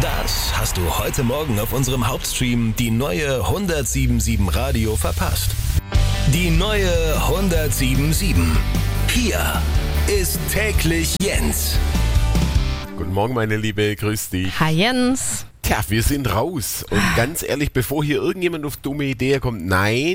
Das hast du heute Morgen auf unserem Hauptstream, die neue 107.7 Radio, verpasst. Die neue 107.7. Hier ist täglich Jens. Guten Morgen, meine Liebe, grüß dich. Hi Jens. Tja, wir sind raus. Und ganz ehrlich, bevor hier irgendjemand auf dumme Idee kommt, nein,